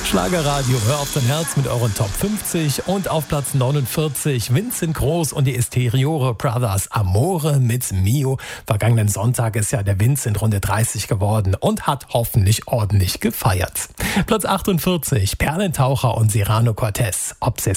Schlagerradio, hör auf dein Herz mit euren Top 50 und auf Platz 49 Vincent Groß und die Esteriore Brothers Amore mit Mio. Vergangenen Sonntag ist ja der Vincent Runde 30 geworden und hat hoffentlich ordentlich gefeiert. Platz 48 Perlentaucher und Serrano Cortez, Obsession.